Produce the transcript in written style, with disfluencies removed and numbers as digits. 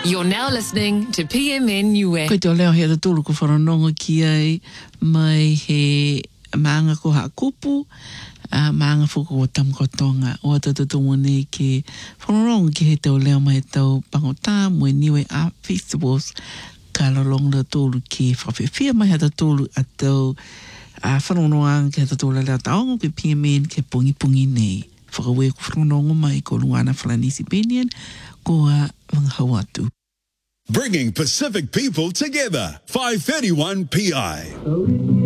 You're now listening to PMN Niue. Koe te o leo hea tūlu ko whanonga ki ai mai he maanga ko ha kupu, maanga whuko o tamkotonga. O ata tutunga nei ke whanonga ki he te o leo mai tau pangotā mui Niue Art Festivals ka lolong le tūlu ki whawhiwhia mai hata tūlu a tau whanonga ki hata tūlu leo taonga ki PMN ke pungi nei. Whakawe ko whanonga mai ko Luana Falanisi Benian ko a Wangahawatu. Bringing Pacific people together. 531 PI.